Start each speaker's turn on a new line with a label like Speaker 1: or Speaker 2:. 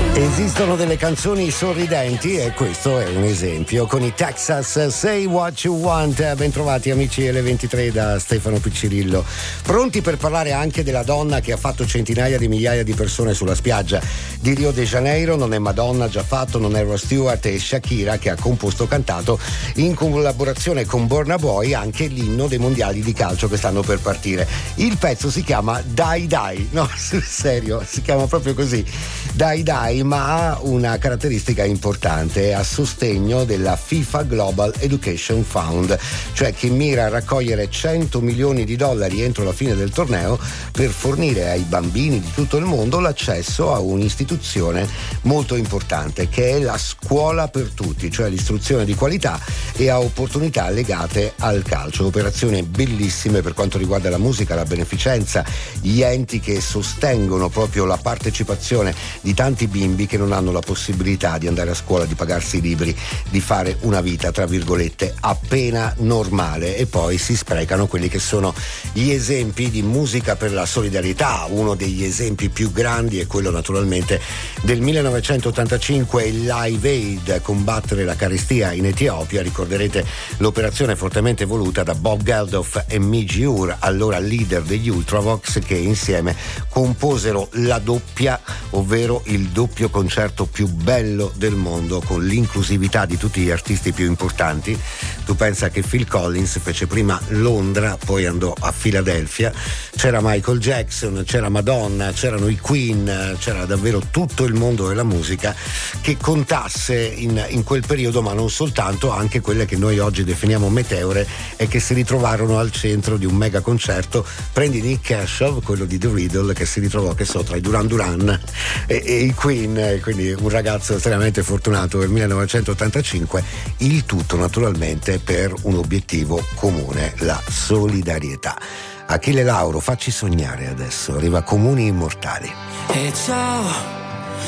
Speaker 1: Esistono delle canzoni sorridenti e questo è un esempio con i Texas Say What You Want. Bentrovati amici alle 23 da Stefano Piccirillo, pronti per parlare anche della donna che ha fatto centinaia di migliaia di persone sulla spiaggia di Rio de Janeiro. Non è Madonna, già fatto, non è Rod Stewart, è Shakira che ha composto, cantato in collaborazione con Burna Boy anche l'inno dei mondiali di calcio che stanno per partire. Il pezzo si chiama Die Die, no, sul serio, si chiama proprio così, Die Die, ma ha una caratteristica importante: è a sostegno della FIFA Global Education Fund, cioè che mira a raccogliere 100 milioni di dollari entro la fine del torneo per fornire ai bambini di tutto il mondo l'accesso a un'istituzione molto importante che è la scuola per tutti, cioè l'istruzione di qualità e a opportunità legate al calcio. Operazioni bellissime per quanto riguarda la musica, la beneficenza, gli enti che sostengono proprio la partecipazione di tanti bimbi che non hanno la possibilità di andare a scuola, di pagarsi i libri, di fare una vita tra virgolette appena normale, e poi si sprecano quelli che sono gli esempi di musica per la solidarietà. Uno degli esempi più grandi è quello naturalmente del 1985, il Live Aid, combattere la carestia in Etiopia. Ricorderete l'operazione fortemente voluta da Bob Geldof e Midge Ure, allora leader degli Ultravox, che insieme composero la doppia, ovvero il doppio concerto più bello del mondo, con l'inclusività di tutti gli artisti più importanti. Tu pensa che Phil Collins fece prima Londra, poi andò a Filadelfia, c'era Michael Jackson, c'era Madonna, c'erano i Queen, c'era davvero tutto il mondo della musica che contasse in quel periodo, ma non soltanto, anche quelle che noi oggi definiamo meteore e che si ritrovarono al centro di un mega concerto. Prendi Nick Kershaw, quello di The Riddle, che si ritrovò, che so, tra i Duran Duran e i Queen, quindi un ragazzo estremamente fortunato nel 1985, il tutto naturalmente per un obiettivo comune, la solidarietà. Achille Lauro, facci sognare adesso, arriva Comuni Immortali.
Speaker 2: E ciao,